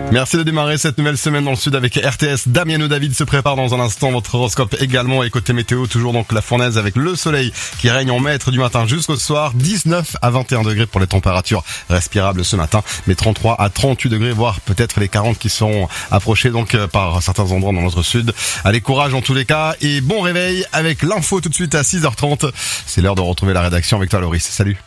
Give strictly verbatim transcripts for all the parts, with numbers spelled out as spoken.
Merci de démarrer cette nouvelle semaine dans le sud avec R T S. Damiano David se prépare dans un instant. Votre horoscope également. Et côté météo, toujours donc la fournaise avec le soleil qui règne en maître du matin jusqu'au soir. dix-neuf à vingt et un degrés pour les températures respirables ce matin. Mais trente-trois à trente-huit degrés, voire peut-être les quarante qui sont approchés donc par certains endroits dans notre sud. Allez, courage en tous les cas. Et bon réveil avec l'info tout de suite à six heures trente. C'est l'heure de retrouver la rédaction avec toi, Loris. Salut.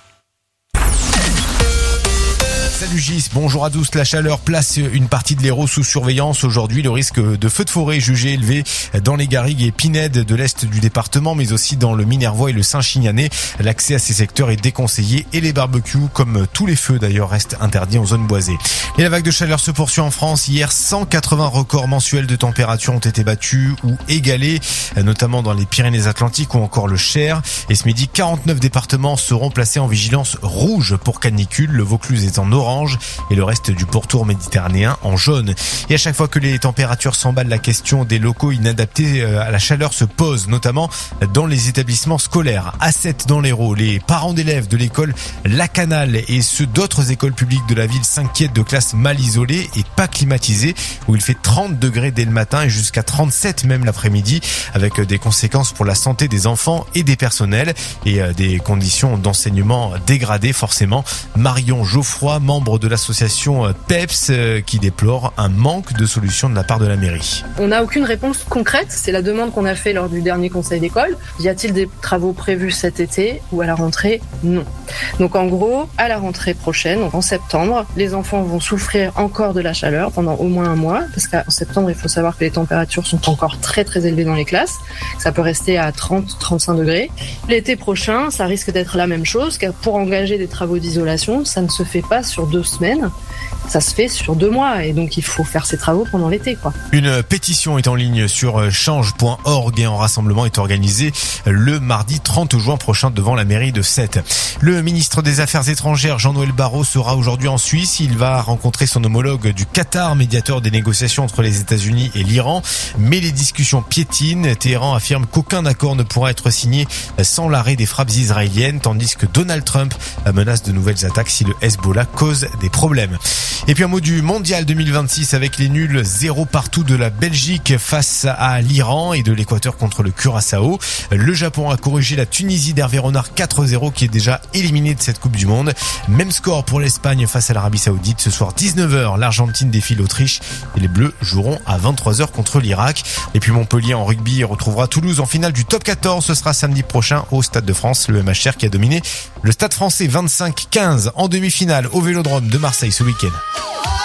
Salut Gis, bonjour à tous. La chaleur place une partie de l'Hérault sous surveillance. Aujourd'hui, le risque de feu de forêt jugé élevé dans les garrigues et pinèdes de l'est du département, mais aussi dans le Minervois et le Saint-Chignanais. L'accès à ces secteurs est déconseillé et les barbecues, comme tous les feux d'ailleurs, restent interdits en zone boisée. Et la vague de chaleur se poursuit en France. Hier, cent quatre-vingts records mensuels de température ont été battus ou égalés, notamment dans les Pyrénées-Atlantiques ou encore le Cher. Et ce midi, quarante-neuf départements seront placés en vigilance rouge pour canicule. Le Vaucluse est en orange et le reste du pourtour méditerranéen en jaune. Et à chaque fois que les températures s'emballent, la question des locaux inadaptés à la chaleur se pose, notamment dans les établissements scolaires. À sept dans l'Hérault, les parents d'élèves de l'école La Canale et ceux d'autres écoles publiques de la ville s'inquiètent de classes mal isolées et pas climatisées, où il fait trente degrés dès le matin et jusqu'à trente-sept même l'après-midi, avec des conséquences pour la santé des enfants et des personnels et des conditions d'enseignement dégradées forcément. Marion Geoffroy, membre de l'association PEPS, qui déplore un manque de solutions de la part de la mairie. On n'a aucune réponse concrète, c'est la demande qu'on a fait lors du dernier conseil d'école. Y a-t-il des travaux prévus cet été ou à la rentrée? Non. Donc en gros, à la rentrée prochaine, donc en septembre, les enfants vont souffrir encore de la chaleur pendant au moins un mois, parce qu'en septembre, il faut savoir que les températures sont encore très très élevées dans les classes. Ça peut rester à trente à trente-cinq degrés. L'été prochain, ça risque d'être la même chose, car pour engager des travaux d'isolation, ça ne se fait pas sur deux semaines, ça se fait sur deux mois et donc il faut faire ces travaux pendant l'été, quoi. Une pétition est en ligne sur change point org et un rassemblement est organisé le mardi trente juin prochain devant la mairie de Sète. Le ministre des Affaires étrangères Jean-Noël Barrot sera aujourd'hui en Suisse. Il va rencontrer son homologue du Qatar, médiateur des négociations entre les États-Unis et l'Iran. Mais les discussions piétinent. Téhéran affirme qu'aucun accord ne pourra être signé sans l'arrêt des frappes israéliennes, tandis que Donald Trump menace de nouvelles attaques si le Hezbollah cause des problèmes. Et puis un mot du mondial deux mille vingt-six avec les nuls zéro partout de la Belgique face à l'Iran et de l'Équateur contre le Curaçao. Le Japon a corrigé la Tunisie d'Hervé Renard quatre zéro qui est déjà éliminée de cette Coupe du Monde. Même score pour l'Espagne face à l'Arabie Saoudite. Ce soir dix-neuf heures, l'Argentine défie l'Autriche et les Bleus joueront à vingt-trois heures contre l'Irak. Et puis Montpellier en rugby retrouvera Toulouse en finale du top quatorze. Ce sera samedi prochain au Stade de France. Le M H R qui a dominé le Stade français vingt-cinq quinze en demi-finale au Vélodrome de Marseille ce week-end.